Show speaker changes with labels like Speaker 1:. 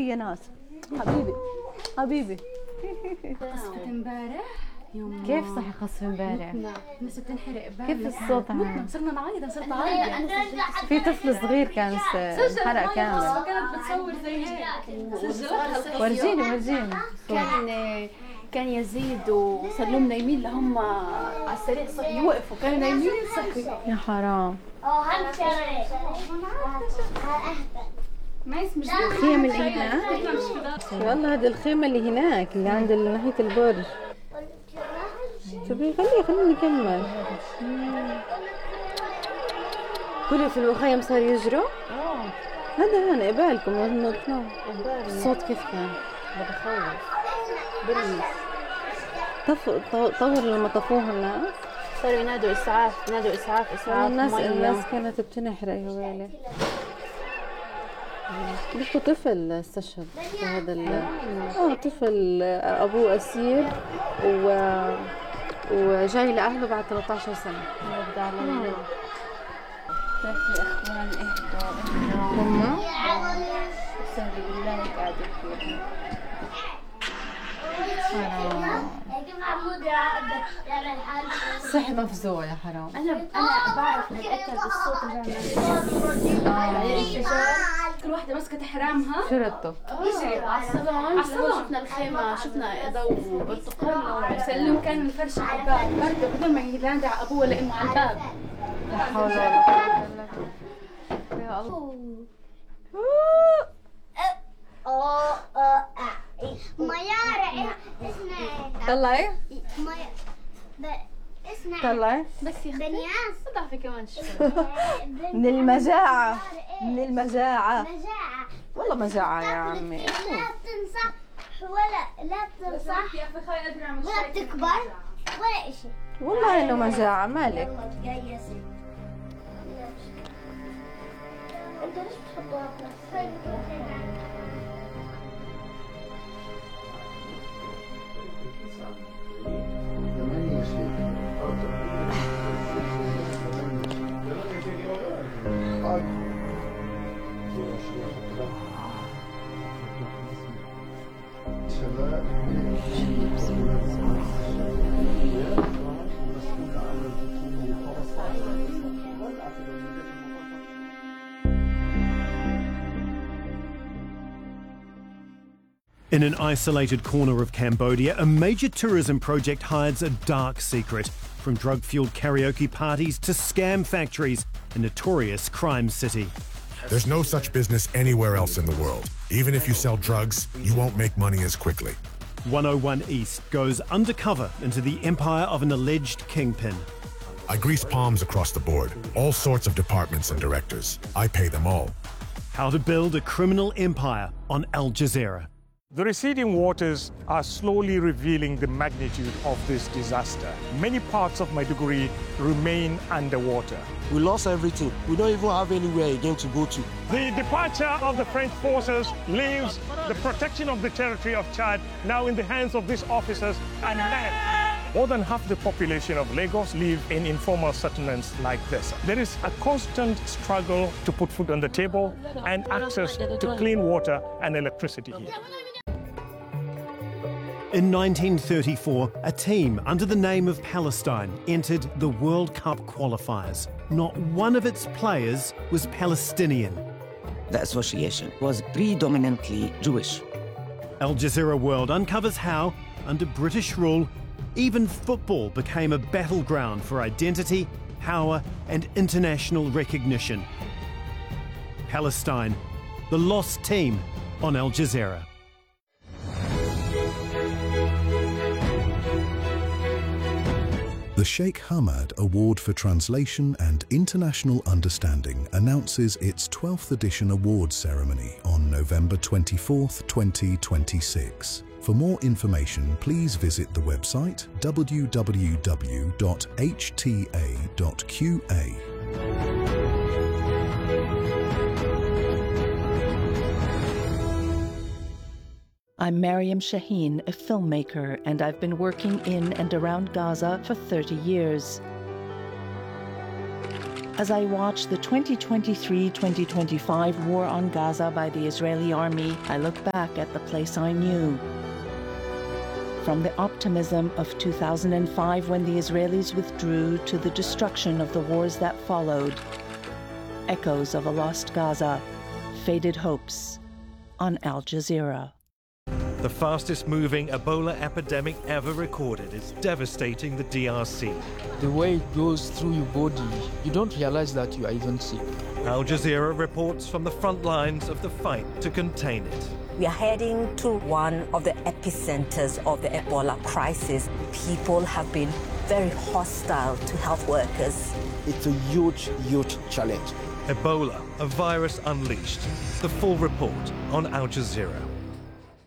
Speaker 1: حبيبي يا ناس، حبيبي حبيبي.
Speaker 2: قصفة امبارح
Speaker 1: كيف صح قصف امبارح؟
Speaker 2: الناس بتنحرق امبارح.
Speaker 1: كيف الصوت عامل؟
Speaker 2: صرنا نعيط، صرت اعيط.
Speaker 1: في طفل صغير كان انحرق كامل.
Speaker 2: كانت بتصور زي هيك سجلتها.
Speaker 1: ورجيني
Speaker 2: كان يزيد وسلوم نايمين لهم على السريع صحي يوقفوا، كانوا نايمين صحي.
Speaker 1: يا حرام.
Speaker 2: ما يسمش
Speaker 1: الخيمة اللي هناك. والله هذه الخيمة اللي هناك اللي عند ناحية البرج. طيب خلينا نكمل. كل في المخيم صار يجروا. هذا هون قبالكم لازم نطلع. الصوت كيف كان؟ بخوف. برمس. طور لما طفوها الناس.
Speaker 2: صاروا ينادوا اسعاف، ينادوا اسعاف.
Speaker 1: الناس كانت بتنحرق يا ويلي. بيحكوا طفل استشهد في هذا طفل ابوه اسير وجاي لاهله بعد 13 سنه.
Speaker 2: يرد علي. يا اخوان اهدوا
Speaker 1: لما
Speaker 2: استهدي بالله قاعدين فيها.
Speaker 1: صح مفزوع يا حرام.
Speaker 2: انا بعرف اتاكد الصوت اللي عمل. كل واحده مسكت حرامها
Speaker 1: شرطه
Speaker 2: يجري على الصالون. شفنا الخيمه، شفنا ضوء برتقال وسلم كان الفرش على الباب برضه بدون ما ينادى على ابوه ولا امه على الباب.
Speaker 1: لا حول ولا قوه الا بالله. يا الله. طلعي طلعي
Speaker 2: بس يا
Speaker 3: بنياس
Speaker 2: ضعفي كمان شوي.
Speaker 1: من المجاعة والله مجاعة يا عمي.
Speaker 3: لا تنصح ولا تنصح ولا تكبر ولا إشي.
Speaker 1: والله انه مجاعة مالك.
Speaker 3: انت ليش بتحطوها
Speaker 4: In an isolated corner of Cambodia, a major tourism project hides a dark secret. From drug-fueled karaoke parties to scam factories, a notorious crime city.
Speaker 5: There's no such business anywhere else in the world. Even if you sell drugs, you won't make money as quickly.
Speaker 4: 101 East goes undercover into the empire of an alleged kingpin.
Speaker 5: I grease palms across the board, all sorts of departments and directors. I pay them all.
Speaker 4: How to build a criminal empire on Al Jazeera.
Speaker 6: The receding waters are slowly revealing the magnitude of this disaster. Many parts of Maiduguri remain underwater.
Speaker 7: We lost everything. We don't even have anywhere again to go to.
Speaker 6: The departure of the French forces leaves the protection of the territory of Chad now in the hands of these officers and men. More than half the population of Lagos live in informal settlements like this. There is a constant struggle to put food on the table and access to clean water and electricity here.
Speaker 4: In 1934, a team under the name of Palestine entered the World Cup qualifiers. Not one of its players was Palestinian.
Speaker 8: The association was predominantly Jewish.
Speaker 4: Al Jazeera World uncovers how, under British rule, even football became a battleground for identity, power, and international recognition. Palestine, the lost team on Al Jazeera.
Speaker 9: The Sheikh Hamad Award for Translation and International Understanding announces its 12th edition awards ceremony on November 24th, 2026. For more information, please visit the website www.hta.qa.
Speaker 10: I'm Mariam Shaheen, a filmmaker, and I've been working in and around Gaza for 30 years. As I watch the 2023-2025 war on Gaza by the Israeli army, I look back at the place I knew. From the optimism of 2005 when the Israelis withdrew to the destruction of the wars that followed, echoes of a lost Gaza, faded hopes on Al Jazeera.
Speaker 11: The fastest moving Ebola epidemic ever recorded is devastating the DRC.
Speaker 12: The way it goes through your body, you don't realize that you are even sick.
Speaker 11: Al Jazeera reports from the front lines of the fight to contain it.
Speaker 13: We are heading to one of the epicenters of the Ebola crisis. People have been very hostile to health workers.
Speaker 7: It's a huge, huge challenge.
Speaker 11: Ebola, a virus unleashed. The full report on Al Jazeera.